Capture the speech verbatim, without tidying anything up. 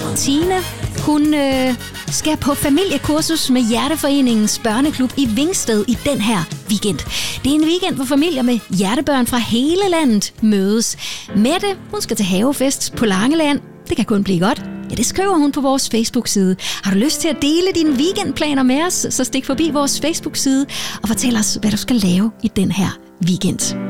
Tine, hun øh, skal på familiekursus med Hjerteforeningens børneklub i Vingsted i den her weekend. Det er en weekend, hvor familier med hjertebørn fra hele landet mødes. Mette, hun skal til havefest på Langeland. Det kan kun blive godt. Ja, det skriver hun på vores Facebook-side. Har du lyst til at dele dine weekendplaner med os, så stik forbi vores Facebook-side og fortæl os, hvad du skal lave i den her weekend.